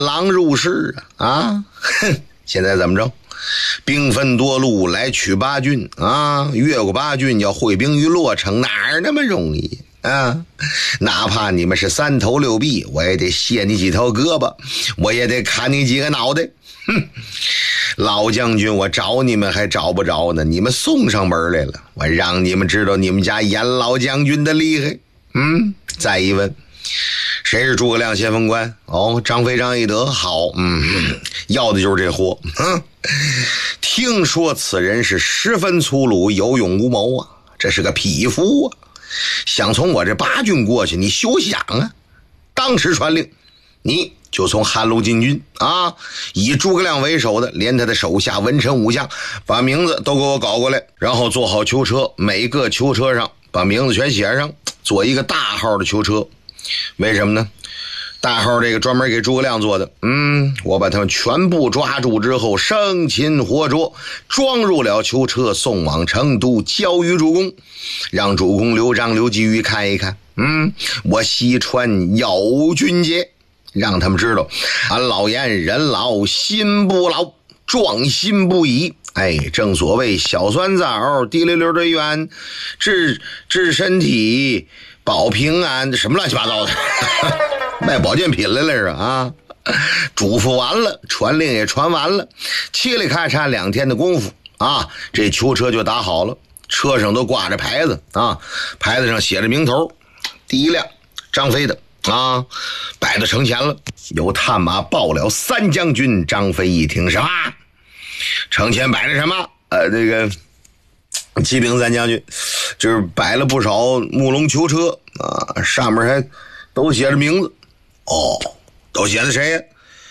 狼入室啊！哼，现在怎么着？兵分多路来取八郡啊！越过八郡要会兵于洛城，哪儿那么容易啊？哪怕你们是3头6臂，我也得卸你几条胳膊，我也得砍你几个脑袋。哼！老将军，我找你们还找不着呢，你们送上门来了，我让你们知道你们家严老将军的厉害。再一问，谁是诸葛亮先锋官？哦，张飞张翼德。好，要的就是这货。听说此人是十分粗鲁，有勇无谋啊，这是个匹夫啊，想从我这八郡过去，你休想啊！当时传令，你就从汉路进军啊，以诸葛亮为首的，连他的手下文臣武将，把名字都给我搞过来，然后做好囚车，每个囚车上把名字全写上，做一个大号的囚车。为什么呢？大号这个专门给诸葛亮做的。我把他们全部抓住之后，生擒活捉，装入了囚车，送往成都，交于主公，让主公刘璋、刘基瑜看一看。我西川有俊杰，让他们知道，俺老严人老心不老，壮心不已。正所谓小酸枣滴溜溜的圆，治身体保平安，什么乱七八糟的卖保健品来了是啊！嘱咐完了，传令也传完了，嘁里咔嚓2天的功夫啊，这囚车就打好了，车上都挂着牌子啊，牌子上写着名头，第一辆张飞的啊，摆到城前了，有探马报了3将军。张飞一听，什么？城前摆着什么？这个启禀3将军，就是摆了不少木龙囚车啊，上面还都写着名字。都写的谁呀？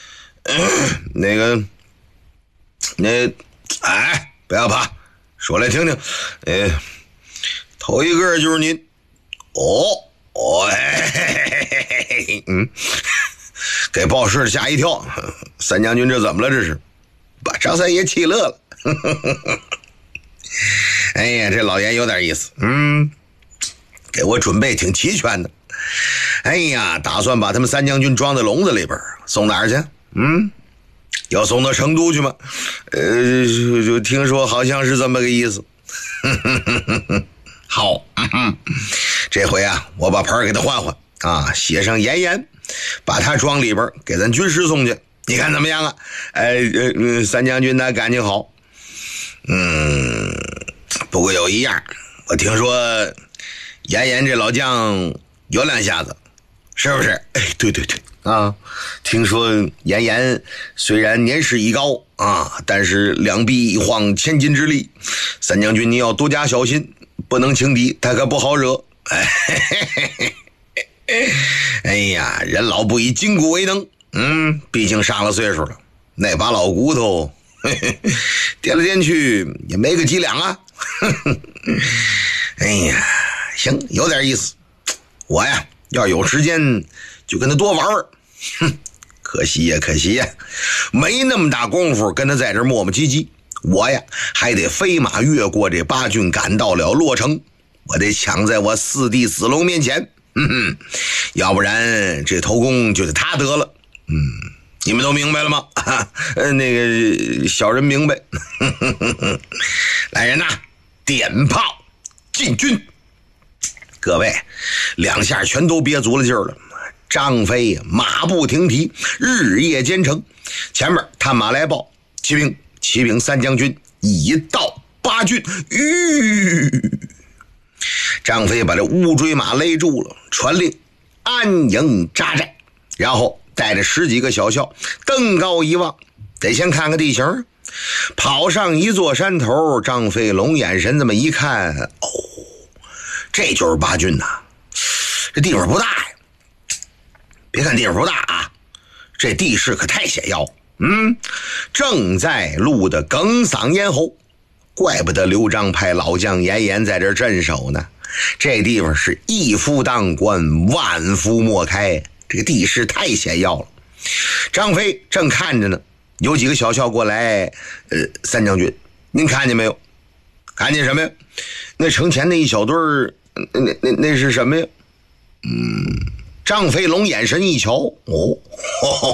不要怕，说来听听。头一个就是您。给报事的吓一跳。3将军这怎么了？这是把张三爷气乐了。这老严有点意思。给我准备挺齐全的。打算把他们3将军装在笼子里边，送哪儿去？要送到成都去吗？就听说好像是这么个意思。好，这回啊，我把牌给他换换啊，写上严，把他装里边，给咱军师送去。你看怎么样啊？3将军那感情好。不过有一样，我听说严这老将有2下子，是不是？对啊，听说严虽然年事已高啊，但是2臂一晃千斤之力，3将军你要多加小心，不能轻敌，他可不好惹。人老不以筋骨为能，毕竟上了岁数了，那把老骨头颠来颠去也没个几两啊。行，有点意思。我呀，要有时间就跟他多玩玩。可惜呀，没那么大功夫跟他在这磨磨唧唧。我呀，还得飞马越过这8郡，赶到了洛城。我得抢在我4弟子龙面前。要不然这头功就得他得了。你们都明白了吗？那个小人明白。来人呐，点炮进军。各位2下全都憋足了劲儿了。张飞马不停蹄，日夜兼程。前面探马来报，启禀3将军已到8郡。张飞把这乌骓马勒住了，传令安营扎寨，然后带着10几个小校登高一望，得先看看地形。跑上一座山头，张飞龙眼神这么一看，这就是8郡呐。这地方不大呀，别看地方不大啊，这地势可太险要。正在路的哽嗓咽喉，怪不得刘璋派老将严在这镇守呢。这地方是一夫当关，万夫莫开，这个地势太险要了。张飞正看着呢，有几个小校过来。3将军，您看见没有？看见什么呀？那城前那一小堆儿，那是什么呀？张飞龙眼神一瞧，